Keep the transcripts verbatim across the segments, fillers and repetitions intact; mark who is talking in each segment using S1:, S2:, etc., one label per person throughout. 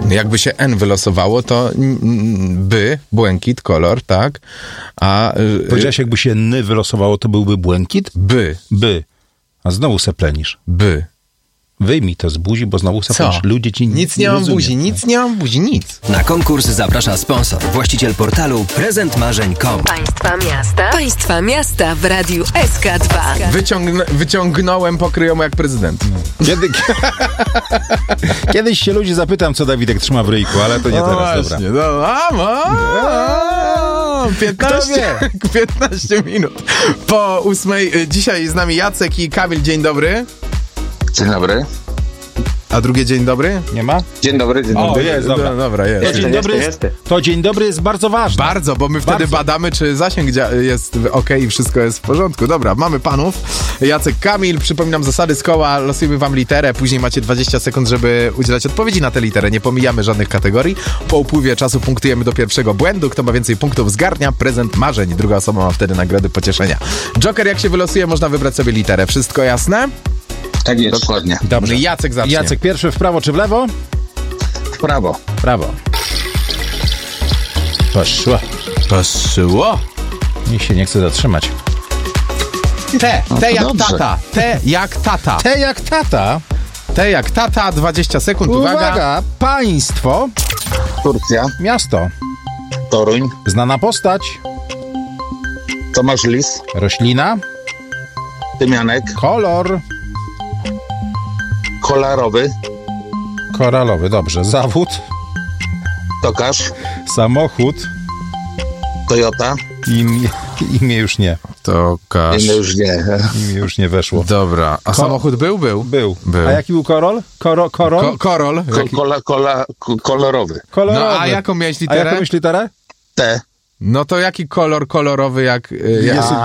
S1: Jakby się N wylosowało, to by, błękit, kolor, tak? A
S2: powiedziałeś, jakby się N wylosowało, to byłby błękit?
S1: By.
S2: By. A znowu se plenisz.
S1: By.
S2: Wyjmij to z buzi, bo znowu se plenisz. Ludzie ci
S1: nic nie, nie mam rozumiem. buzi, nic nie mam buzi, nic.
S3: Na konkurs zaprasza sponsor, właściciel portalu prezent marzeń kropka com.
S4: Państwa miasta. Państwa miasta w Radiu S K dwa.
S1: Wyciągn- wyciągnąłem pokryjomu jak prezydent.
S2: No. Kiedy... Kiedyś się ludzi zapytam, co Dawidek trzyma w ryjku, ale to nie
S1: o,
S2: teraz,
S1: właśnie,
S2: dobra.
S1: No, a, a, piętnaście, piętnaście minut po ósmej. Dzisiaj z nami Jacek i Kamil. Dzień dobry.
S5: Dzień dobry.
S1: A drugie dzień dobry?
S2: Nie ma?
S5: Dzień dobry, dzień dobry.
S2: O, jest, dobra.
S1: No, dobra, jest.
S2: To dzień, dobry jest, to dzień dobry jest bardzo ważny.
S1: Bardzo, bo my wtedy bardzo. badamy, czy zasięg jest ok i wszystko jest w porządku. Dobra, mamy panów. Jacek, Kamil, przypominam zasady z koła, losujemy wam literę, później macie dwadzieścia sekund, żeby udzielać odpowiedzi na tę literę. Nie pomijamy żadnych kategorii. Po upływie czasu punktujemy do pierwszego błędu. Kto ma więcej punktów, zgarnia prezent marzeń. Druga osoba ma wtedy nagrody pocieszenia. Joker, jak się wylosuje, można wybrać sobie literę. Wszystko jasne?
S5: Tak jest. Dokładnie.
S1: Dobrze. Jacek zacznie.
S2: Jacek pierwszy, w prawo czy w lewo?
S5: W prawo.
S2: W prawo. Poszło.
S1: Poszło.
S2: Nikt się nie chce zatrzymać.
S1: T.
S5: No
S1: T jak
S5: dobrze.
S1: tata. T jak tata.
S2: T jak tata.
S1: T jak tata. dwadzieścia sekund. Uwaga.
S2: Uwaga. Państwo.
S5: Turcja.
S2: Miasto.
S5: Toruń.
S2: Znana postać.
S5: Tomasz Lis.
S2: Roślina.
S5: Tymianek.
S2: Kolor.
S5: Kolorowy.
S2: Koralowy, dobrze. Zawód.
S5: Tokarz.
S2: Samochód.
S5: Toyota.
S2: Imię, imię już nie.
S1: Tokarz.
S5: Inny już nie.
S2: Imię już nie weszło.
S1: Dobra. A
S2: Ko-
S1: samochód był? Był.
S2: Był.
S1: Był.
S2: A jaki był korol? Koro, korol?
S1: Ko- korol.
S5: Ko-
S1: Jaki-
S5: kola, kola, ko- kolorowy.
S2: Kolorowy.
S1: No a jaką miałeś
S2: A
S1: literę?
S2: jaką miałeś literę?
S5: T.
S1: No to jaki kolor kolorowy jak... y, jak...
S2: Jest-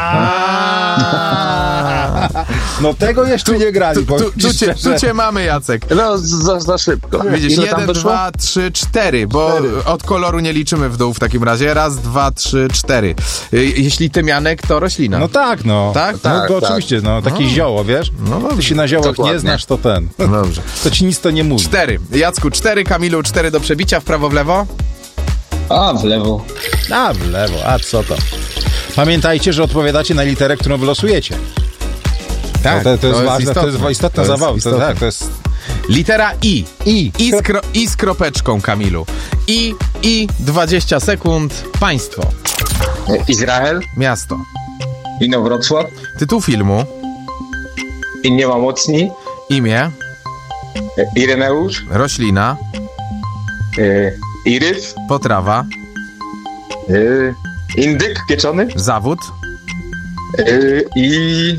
S2: No tego jeszcze nie grali.
S1: Tu, tu, tu, cię, tu cię mamy, Jacek.
S5: No, za, za szybko.
S1: Widzisz,
S5: Ile tam
S1: jeden,
S5: wyszło?
S1: dwa, trzy, cztery, bo
S5: Cztery.
S1: od koloru nie liczymy w dół w takim razie. Raz, dwa, trzy, cztery. Y, Jeśli tymianek, to roślina.
S2: No tak, no.
S1: Tak?
S2: No
S5: Tak,
S2: to
S5: tak.
S2: oczywiście, no. Takie zioło, wiesz?
S1: No dobrze.
S2: Ty się na ziołach
S5: Dokładnie.
S2: nie znasz, to ten.
S1: Dobrze.
S2: To ci nic to nie mówi.
S1: Cztery. Jacku, cztery. Kamilu, cztery do przebicia. W prawo, w lewo.
S5: A, w lewo.
S2: A, w lewo, a co to? Pamiętajcie, że odpowiadacie na literę, którą wylosujecie.
S1: Tak,
S2: to, to, to jest ważne,
S1: istotne.
S2: to jest istotna
S1: To jest
S2: zabawa. To,
S1: istotne.
S2: tak, to jest...
S1: Litera I.
S2: I.
S1: I z, kro, I z kropeczką, Kamilu. I, I, dwadzieścia sekund. Państwo.
S5: Izrael.
S1: Miasto.
S5: Inowrocław.
S1: Tytuł filmu.
S5: I nie ma mocni.
S1: Imię.
S5: Ireneusz.
S1: Roślina.
S5: Y, Iryf.
S1: Potrawa.
S5: Y, indyk pieczony.
S1: Zawód.
S5: Y, I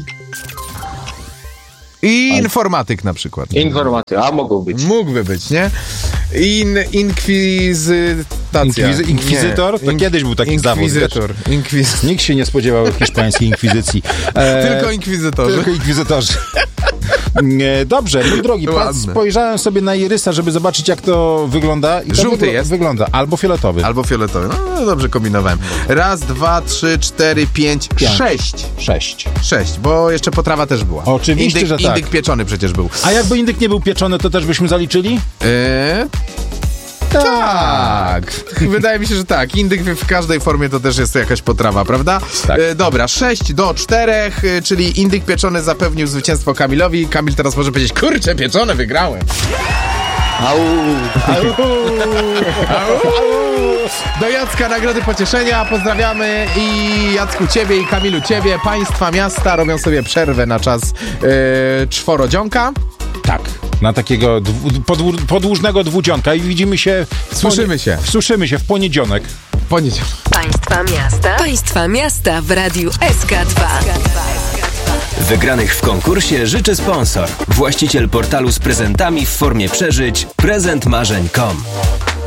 S1: I informatyk na przykład.
S5: informatyka. A, mogą być.
S1: Mógłby być, nie? In, inkwizytacja.
S2: Inkwizy- inkwizytor? To kiedyś był taki zawód,
S1: Inkwizytor. Inkwiz...
S2: Nikt się nie spodziewał hiszpańskiej inkwizycji. E,
S1: Tylko inkwizytorzy.
S2: Tylko inkwizytorzy. E, Dobrze, mój drogi, pan,
S1: Ładne.
S2: spojrzałem sobie na irysa, żeby zobaczyć, jak to wygląda. I to
S1: Żółty
S2: wygl-
S1: jest.
S2: Wygląda, albo fioletowy.
S1: Albo fioletowy. No dobrze kombinowałem. Raz, dwa, trzy, cztery, pięć,
S2: Pięć.
S1: sześć.
S2: Sześć.
S1: Sześć, bo jeszcze potrawa też była.
S2: Oczywiście,
S1: indyk,
S2: że tak.
S1: Indyk pieczony przecież był.
S2: A jakby indyk nie był pieczony, to też byśmy zaliczyli?
S1: Eee, tak. Wydaje mi się, że tak. Indyk w każdej formie to też jest jakaś potrawa, prawda?
S2: Tak.
S1: E, dobra, sześć do czterech, e, czyli indyk pieczony zapewnił zwycięstwo Kamilowi. Kamil teraz może powiedzieć, kurczę, pieczone, wygrałem.
S5: Au.
S1: Do Jacka nagrody pocieszenia, pozdrawiamy i Jacku ciebie i Kamilu ciebie. Państwa miasta robią sobie przerwę na czas e, czworodzionka.
S2: Tak. Na takiego dwu, podłu, podłużnego dwudzionka i widzimy się... W
S1: Słyszymy się.
S2: Słyszymy się w poniedziałek.
S1: Poniedziałek.
S4: Państwa miasta. Państwa miasta w Radiu S K dwa.
S3: Wygranych w konkursie życzy sponsor, właściciel portalu z prezentami w formie przeżyć prezent marzeń kropka com.